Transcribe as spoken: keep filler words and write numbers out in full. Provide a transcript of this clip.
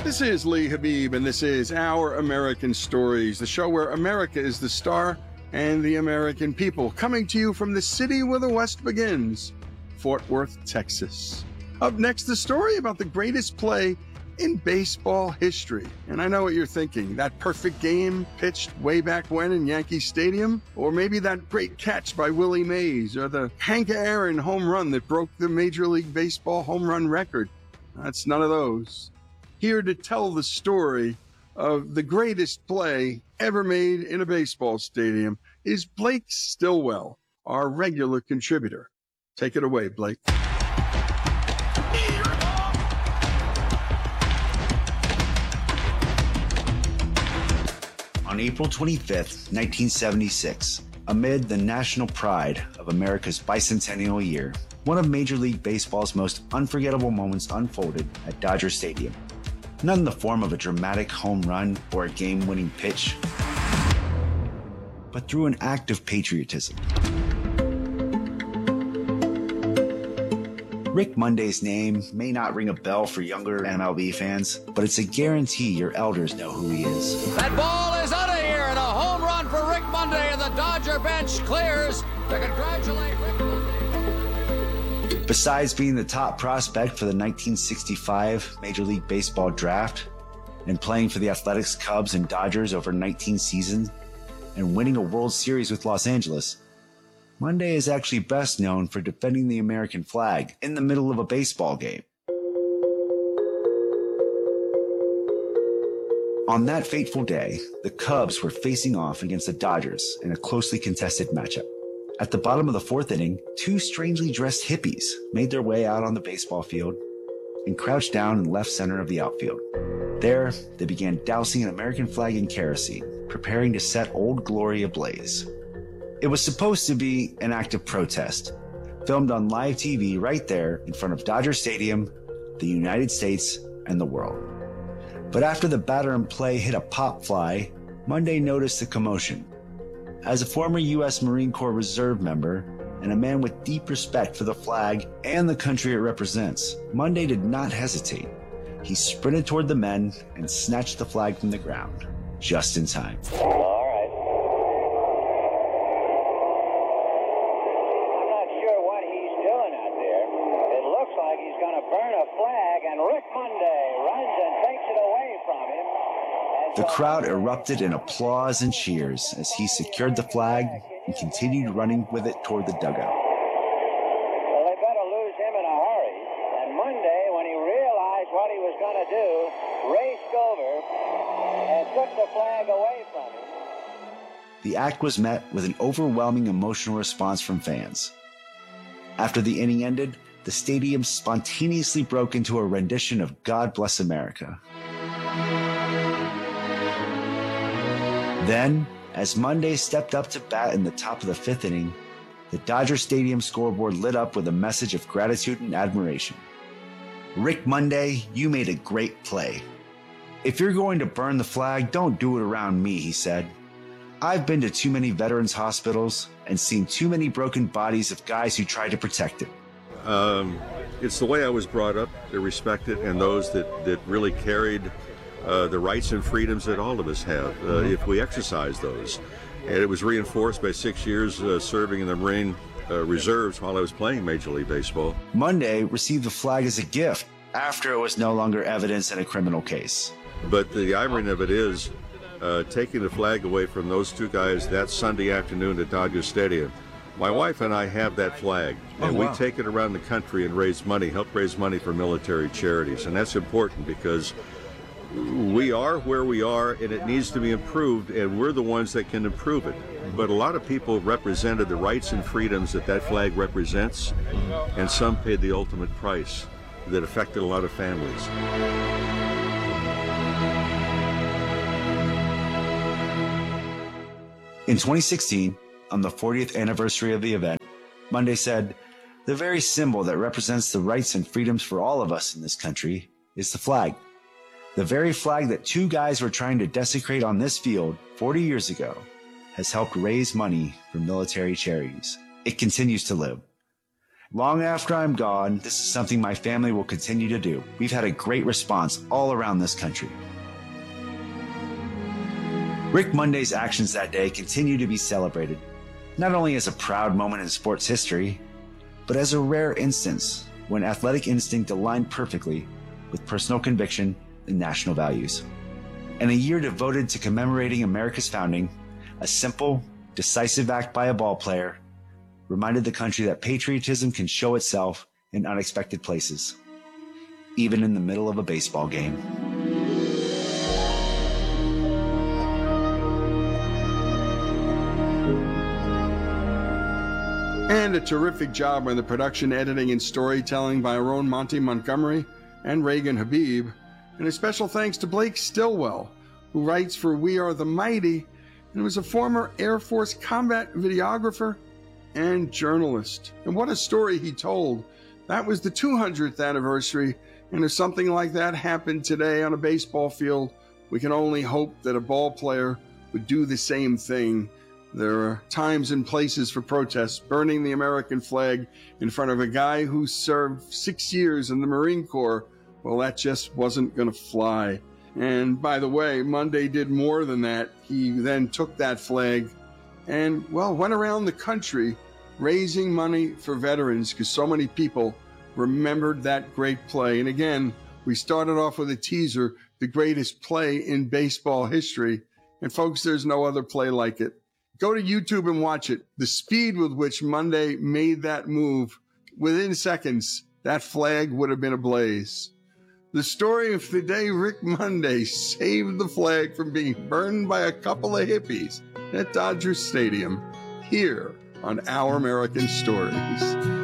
This is Lee Habib, and this is Our American Stories, the show where America is the star and the American people, coming to you from the city where the West begins, Fort Worth, Texas. Up next, the story about the greatest play in baseball history. And I know what you're thinking, that perfect game pitched way back when in Yankee Stadium? Or maybe that great catch by Willie Mays, or the Hank Aaron home run that broke the Major League Baseball home run record. That's none of those. Here to tell the story of the greatest play ever made in a baseball stadium is Blake Stillwell, our regular contributor. Take it away, Blake. On April twenty-fifth, nineteen seventy-six, amid the national pride of America's bicentennial year, one of Major League Baseball's most unforgettable moments unfolded at Dodger Stadium. Not in the form of a dramatic home run or a game-winning pitch, but through an act of patriotism. Rick Monday's name may not ring a bell for younger M L B fans, but it's a guarantee your elders know who he is. That ball is out of here, and a home run for Rick Monday, and the Dodger bench clears to congratulate Rick Monday. Besides being the top prospect for the nineteen sixty-five Major League Baseball draft and playing for the Athletics, Cubs, and Dodgers over nineteen seasons and winning a World Series with Los Angeles, Monday is actually best known for defending the American flag in the middle of a baseball game. On that fateful day, the Cubs were facing off against the Dodgers in a closely contested matchup. At the bottom of the fourth inning, two strangely dressed hippies made their way out on the baseball field and crouched down in left center of the outfield. There, they began dousing an American flag in kerosene, preparing to set Old Glory ablaze. It was supposed to be an act of protest, filmed on live T V right there in front of Dodger Stadium, the United States, and the world. But after the batter in play hit a pop fly, Monday noticed the commotion. As a former U S Marine Corps Reserve member and a man with deep respect for the flag and the country it represents, Monday did not hesitate. He sprinted toward the men and snatched the flag from the ground, just in time. All right. I'm not sure what he's doing out there. It looks like he's going to burn a flag, and Rick Monday runs and takes it away from him. The crowd erupted in applause and cheers as he secured the flag and continued running with it toward the dugout. Well, they better lose him in a hurry. And Monday, when he realized what he was going to do, raced over and took the flag away from him. The act was met with an overwhelming emotional response from fans. After the inning ended, the stadium spontaneously broke into a rendition of God Bless America. Then, as Monday stepped up to bat in the top of the fifth inning, the Dodger Stadium scoreboard lit up with a message of gratitude and admiration. Rick Monday, you made a great play. If you're going to burn the flag, don't do it around me, he said. I've been to too many veterans' hospitals and seen too many broken bodies of guys who tried to protect it. Um, it's the way I was brought up to respect it, and those that, that really carried Uh, the rights and freedoms that all of us have uh, if we exercise those. And it was reinforced by six years uh, serving in the Marine uh, Reserves while I was playing Major League Baseball. Monday received the flag as a gift after it was no longer evidence in a criminal case. But the irony of it is, uh, taking the flag away from those two guys that Sunday afternoon at Dodger Stadium, my wife and I have that flag, and oh, wow. we take it around the country and raise money, help raise money for military charities. And that's important because we are where we are, and it needs to be improved, and we're the ones that can improve it. But a lot of people represented the rights and freedoms that that flag represents, and some paid the ultimate price that affected a lot of families. In twenty sixteen, on the fortieth anniversary of the event, Monday said, "The very symbol that represents the rights and freedoms for all of us in this country is the flag. The very flag that two guys were trying to desecrate on this field forty years ago has helped raise money for military charities. It continues to live. Long after I'm gone, this is something my family will continue to do. We've had a great response all around this country. Rick Monday's actions that day continue to be celebrated, not only as a proud moment in sports history, but as a rare instance when athletic instinct aligned perfectly with personal conviction and national values. In a year devoted to commemorating America's founding, a simple, decisive act by a ball player reminded the country that patriotism can show itself in unexpected places, even in the middle of a baseball game. And a terrific job on the production, editing, and storytelling by our own Monty Montgomery and Reagan Habib. And a special thanks to Blake Stillwell, who writes for We Are the Mighty and was a former Air Force combat videographer and journalist. And what a story he told. That was the two hundredth anniversary, and if something like that happened today on a baseball field, we can only hope that a ball player would do the same thing. There are times and places for protests, burning the American flag in front of a guy who served six years in the Marine Corps. Well, that just wasn't going to fly. And by the way, Monday did more than that. He then took that flag and, well, went around the country raising money for veterans because so many people remembered that great play. And again, we started off with a teaser, the greatest play in baseball history. And folks, there's no other play like it. Go to YouTube and watch it. The speed with which Monday made that move, within seconds, that flag would have been ablaze. The story of the day Rick Monday saved the flag from being burned by a couple of hippies at Dodger Stadium, here on Our American Stories.